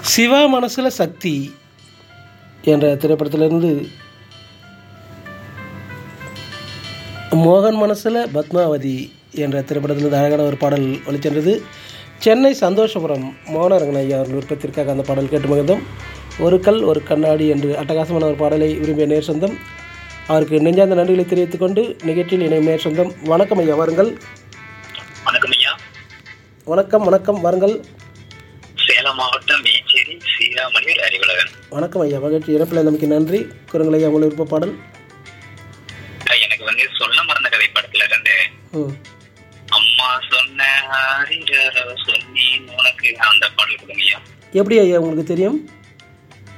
சிவா மனசில் சக்தி என்ற திரைப்படத்திலிருந்து மோகன் மனசில் பத்மாவதி என்ற திரைப்படத்திலிருந்து அழகான ஒரு பாடல் ஒலிச்சென்றது. சென்னை சந்தோஷபுரம் மோகனரங்கன் ஐயா அவர்கள் விருப்பத்திற்காக அந்த பாடல் கேட்டு மகிழ்ந்தோம். ஒரு கல் ஒரு கண்ணாடி என்று அட்டகாசமான ஒரு பாடலை விரும்பிய நேர் சொந்தம் அவருக்கு நெஞ்சார்ந்த நன்றிகளை தெரிவித்துக் கொண்டு நிகழ்ச்சியில் இணையும் நேர் சொந்தம். வணக்கம் ஐயா, வாருங்கள். வணக்கம் ஐயா. வணக்கம் வணக்கம், வாருங்கள். சேலம் மாவட்டம் மேச்சேரி சீராமணி அறிவுலகன். வணக்கம் ஐயா, மகிழ்ச்சி. இறப்பில் நமக்கு நன்றி. குரங்கள் ஐயா, உங்கள் விருப்ப பாடல். எனக்கு வந்து சொல்ல மறந்த கதை படத்துல இருந்து அம்மா சொன்ன சொன்னேன் உனக்கு அந்த பாடல் கொடுங்க ஐயா. எப்படி ஐயா உங்களுக்கு தெரியும்?